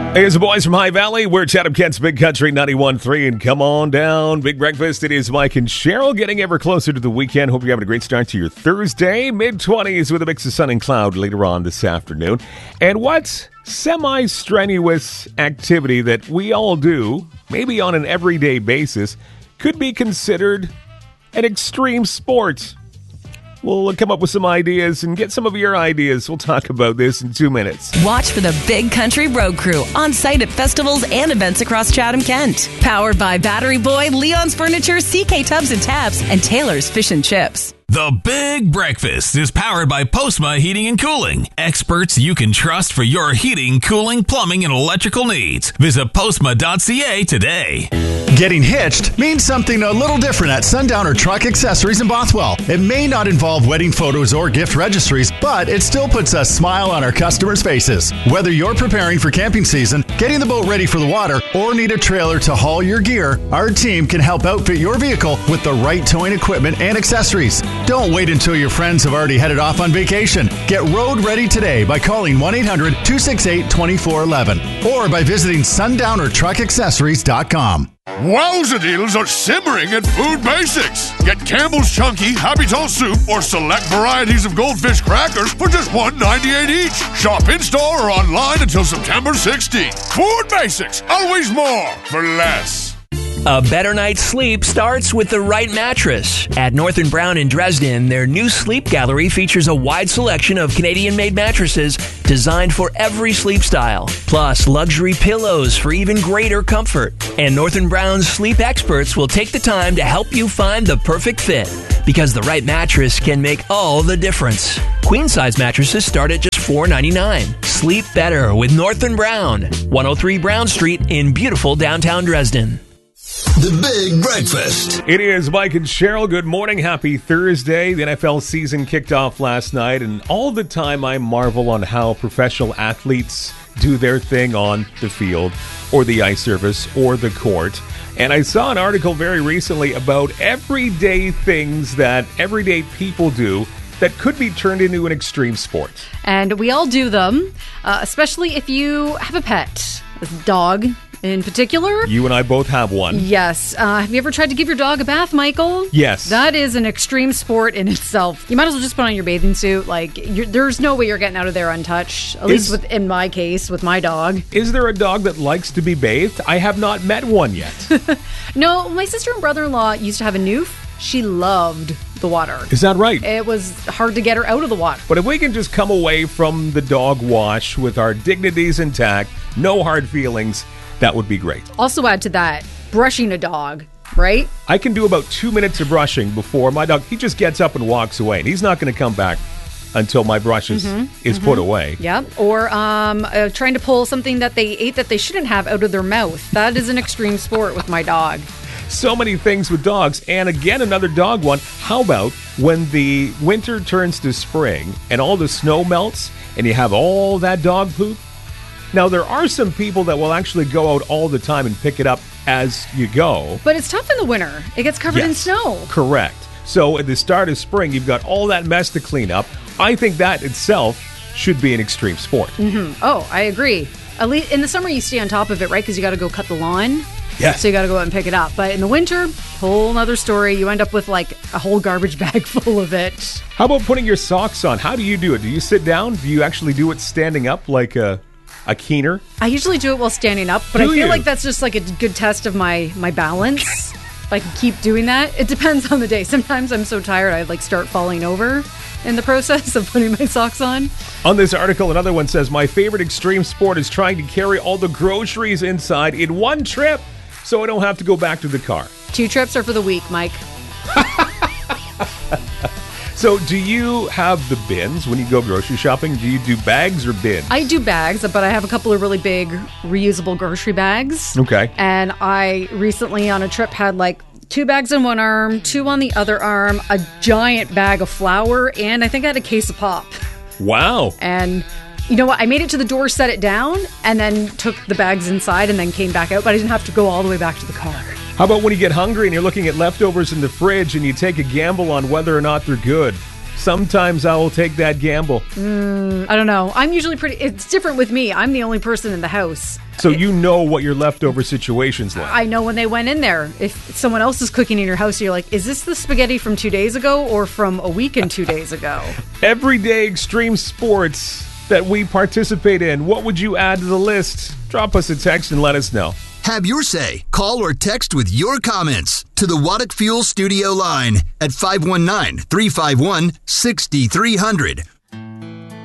Hey, it's the boys from High Valley. We're Chatham Kent's Big Country 91.3, and come on down. Big breakfast. It is Mike and Cheryl getting ever closer to the weekend. Hope you're having a great start to your Thursday. Mid-20s with a mix of sun and cloud later on this afternoon. And what's semi-strenuous activity that we all do, maybe on an everyday basis, could be considered an extreme sport? We'll come up with some ideas and get some of your ideas. We'll talk about this in 2 minutes. Watch for the Big Country Road Crew on site at festivals and events across Chatham, Kent. Powered by Battery Boy, Leon's Furniture, CK Tubs and Taps, and Taylor's Fish and Chips. The Big Breakfast is powered by Postma Heating and Cooling. Experts you can trust for your heating, cooling, plumbing, and electrical needs. Visit postma.ca today. Getting hitched means something a little different at Sundowner Truck Accessories in Bothwell. It may not involve wedding photos or gift registries, but it still puts a smile on our customers' faces. Whether you're preparing for camping season, getting the boat ready for the water, or need a trailer to haul your gear, our team can help outfit your vehicle with the right towing equipment and accessories. Don't wait until your friends have already headed off on vacation. Get road ready today by calling 1-800-268-2411 or by visiting sundownertruckaccessories.com. Wowza deals are simmering at Food Basics. Get Campbell's Chunky, Happy Tall Soup, or select varieties of Goldfish crackers for just $1.98 each. Shop in-store or online until September 16th. Food Basics, always more for less. A better night's sleep starts with the right mattress. At North & Brown in Dresden, their new sleep gallery features a wide selection of Canadian-made mattresses designed for every sleep style, plus luxury pillows for even greater comfort. And North & Brown's sleep experts will take the time to help you find the perfect fit, because the right mattress can make all the difference. Queen-size mattresses start at just $4.99. Sleep better with North & Brown, 103 Brown Street in beautiful downtown Dresden. The Big Breakfast. It is Mike and Cheryl. Good morning. Happy Thursday. The NFL season kicked off last night, and all the time I marvel on how professional athletes do their thing on the field or the ice surface or the court. And I saw an article very recently about everyday things that everyday people do that could be turned into an extreme sport. And we all do them, especially if you have a pet, a dog in particular. You and I both have one. Yes. Have you ever tried to give your dog a bath, Michael? Yes. That is an extreme sport in itself. You might as well just put on your bathing suit. There's no way you're getting out of there untouched. At least in my case, with my dog. Is there a dog that likes to be bathed? I have not met one yet. No, my sister and brother-in-law used to have a Newf. She loved the water. Is that right? It was hard to get her out of the water. But if we can just come away from the dog wash with our dignities intact, no hard feelings, that would be great. Also add to that, brushing a dog, right? I can do about 2 minutes of brushing before my dog, he just gets up and walks away. And he's not going to come back until my brush is put away. Yeah. Or trying to pull something that they ate that they shouldn't have out of their mouth. That is an extreme sport with my dog. So many things with dogs. And again, another dog one. How about when the winter turns to spring and all the snow melts and you have all that dog poop? Now, there are some people that will actually go out all the time and pick it up as you go. But it's tough in the winter. It gets covered in snow. Correct. So at the start of spring, you've got all that mess to clean up. I think that itself should be an extreme sport. Mm-hmm. Oh, I agree. At least in the summer, you stay on top of it, right? Because you got to go cut the lawn. Yeah. So you got to go out and pick it up. But in the winter, whole other story. You end up with like a whole garbage bag full of it. How about putting your socks on? How do you do it? Do you sit down? Do you actually do it standing up like a keener? I usually do it while standing up, but I feel like that's just like a good test of my balance. If I can keep doing that. It depends on the day. Sometimes I'm so tired I start falling over in the process of putting my socks on. On this article, another one says, my favorite extreme sport is trying to carry all the groceries inside in one trip so I don't have to go back to the car. 2 trips are for the week, Mike. So do you have the bins when you go grocery shopping? Do you do bags or bins? I do bags, but I have a couple of really big reusable grocery bags. Okay. And I recently on a trip had 2 bags in one arm, 2 on the other arm, a giant bag of flour, and I think I had a case of pop. Wow. And you know what? I made it to the door, set it down, and then took the bags inside and then came back out, but I didn't have to go all the way back to the car. How about when you get hungry and you're looking at leftovers in the fridge and you take a gamble on whether or not they're good? Sometimes I will take that gamble. I don't know. I'm usually it's different with me. I'm the only person in the house. So you know what your leftover situation's like. I know when they went in there. If someone else is cooking in your house, you're like, is this the spaghetti from 2 days ago or from a week and 2 days ago? Everyday extreme sports that we participate in. What would you add to the list? Drop us a text and let us know. Have your say. Call or text with your comments to the Waddick Fuel Studio line at 519-351-6300